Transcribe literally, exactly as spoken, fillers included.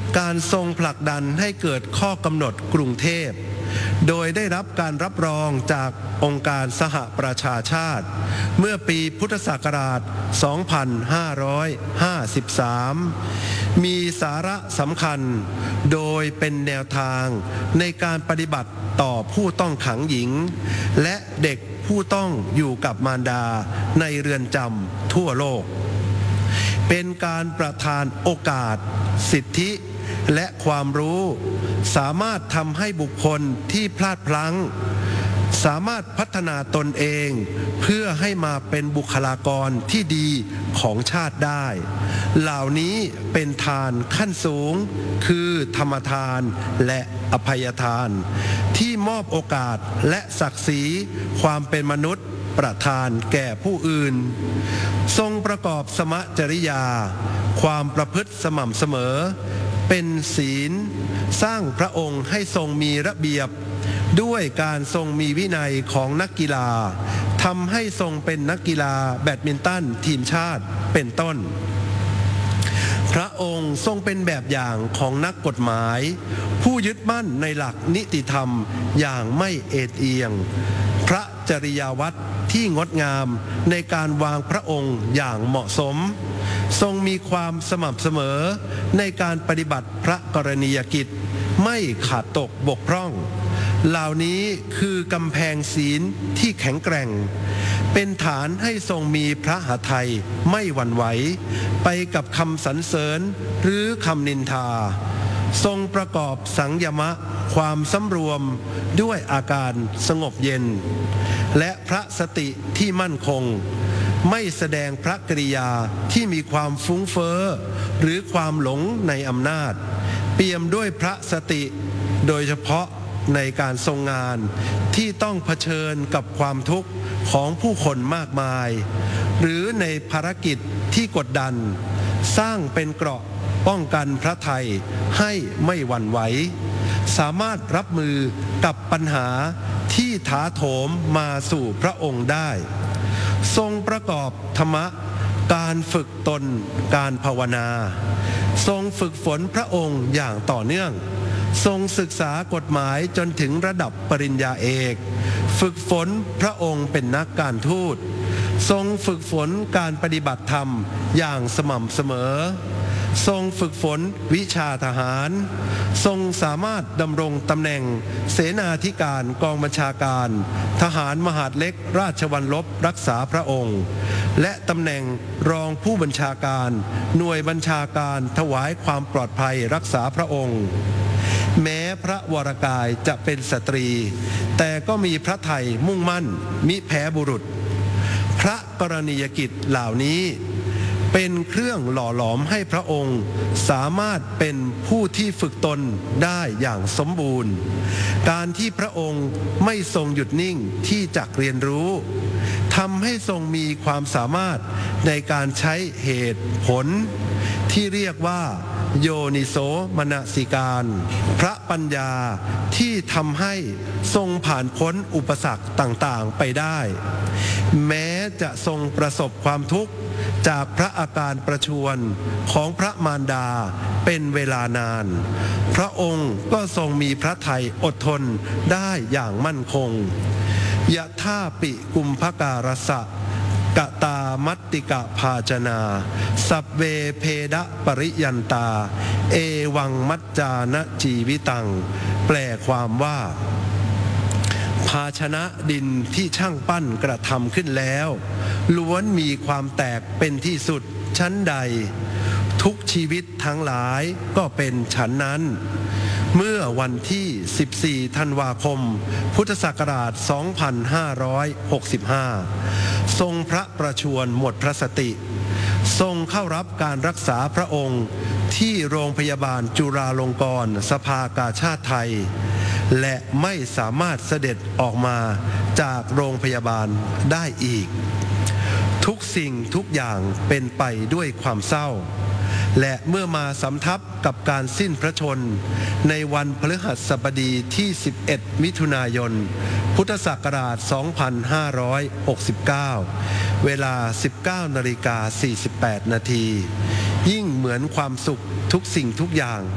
การทรงผลักดันให้เกิดข้อกำหนดกรุงเทพโดยได้รับการรับรองจากองค์การสหประชาชาติเมื่อปีพุทธศักราช สองพันห้าร้อยห้าสิบสาม มีสาระสำคัญโดยเป็นแนวทางในการปฏิบัติต่อผู้ต้องขังหญิงและเด็กผู้ต้องอยู่กับมารดาในเรือนจำทั่วโลกเป็นการประทานโอกาสสิทธิและความรู้สามารถทำให้บุคคลที่พลาดพลั้งสามารถพัฒนาตนเองเพื่อให้มาเป็นบุคลากรที่ดีของชาติได้เหล่านี้เป็นทานขั้นสูงคือธรรมทานและอภัยทานที่มอบโอกาสและศักดิ์ศรีความเป็นมนุษย์ประทานแก่ผู้อื่นทรงประกอบสมจริยาความประพฤติสม่ำเสมอเป็นศีลสร้างพระองค์ให้ทรงมีระเบียบด้วยการทรงมีวินัยของนักกีฬาทำให้ทรงเป็นนักกีฬาแบดมินตันทีมชาติเป็นต้นพระองค์ทรงเป็นแบบอย่างของนักกฎหมายผู้ยึดมั่นในหลักนิติธรรมอย่างไม่เอ็นเอียงพระจริยวัตรที่งดงามในการวางพระองค์อย่างเหมาะสมทรงมีความสม่ำเสมอในการปฏิบัติพระกรณียกิจไม่ขาดตกบกพร่องเหล่านี้คือกำแพงศีลที่แข็งแกร่งเป็นฐานให้ทรงมีพระหฤทัยไม่หวั่นไหวไปกับคำสรรเสริญหรือคำนินทาทรงประกอบสังยมะความสำรวมด้วยอาการสงบเย็นและพระสติที่มั่นคงไม่แสดงพระกริยาที่มีความฟุ้งเฟ้อหรือความหลงในอำนาจเปี่ยมด้วยพระสติโดยเฉพาะในการทรงงานที่ต้องเผชิญกับความทุกข์ของผู้คนมากมายหรือในภารกิจที่กดดันสร้างเป็นเกราะป้องกันพระทัยให้ไม่หวั่นไหวสามารถรับมือกับปัญหาที่ถาโถมมาสู่พระองค์ได้ทรงประกอบธรรมะการฝึกตนการภาวนาทรงฝึกฝนพระองค์อย่างต่อเนื่องทรงศึกษากฎหมายจนถึงระดับปริญญาเอกฝึกฝนพระองค์เป็นนักการทูตทรงฝึกฝนการปฏิบัติธรรมอย่างสม่ำเสมอทรงฝึกฝนวิชาทหารทรงสามารถดำรงตำแหน่งเสนาธิการกองบัญชาการทหารมหาดเล็กราชวัลลบรักษาพระองค์และตำแหน่งรองผู้บัญชาการหน่วยบัญชาการถวายความปลอดภัยรักษาพระองค์แม้พระวรกายจะเป็นสตรีแต่ก็มีพระทัยมุ่งมั่นมิแพ้บุรุษพระกรณียกิจเหล่านี้เป็นเครื่องหล่อหลอมให้พระองค์สามารถเป็นผู้ที่ฝึกตนได้อย่างสมบูรณ์การที่พระองค์ไม่ทรงหยุดนิ่งที่จะเรียนรู้ทำให้ทรงมีความสามารถในการใช้เหตุผลที่เรียกว่าโยนิโสมนสิการพระปัญญาที่ทำให้ทรงผ่านพ้นอุปสรรคต่างๆไปได้แม้จะทรงประสบความทุกข์จากพระอาการประชวรของพระมารดาเป็นเวลานานพระองค์ก็ทรงมีพระทัยอดทนได้อย่างมั่นคงยะท่าปิกุมภการสะกะตามัตติกะภาชนาสัพเวเพดะปริยันตาเอวังมัจจานะจีวิตังแปลความว่าภาชนะดินที่ช่างปั้นกระทำขึ้นแล้วล้วนมีความแตกเป็นที่สุดชั้นใดทุกชีวิตทั้งหลายก็เป็นฉันนั้นเมื่อวันที่สิบสี่ธันวาคมพุทธศักราชสองพันห้าร้อยหกสิบห้าทรงพระประชวรหมดพระสติทรงเข้ารับการรักษาพระองค์ที่โรงพยาบาลจุฬาลงกรณ์สภากาชาดไทยและไม่สามารถเสด็จออกมาจากโรงพยาบาลได้อีกทุกสิ่งทุกอย่างเป็นไปด้วยความเศร้าและเมื่อมาสำทับกับการสิ้นพระชนม์ในวันพฤหัสบดีที่สิบเอ็ดมิถุนายนพุทธศักราชสองพันห้าร้อยหกสิบเก้าเวลา สิบเก้านาฬิกาสี่สิบแปดนาทียิ่งเหมือนความสุขทุกสิ่งทุกอย่าง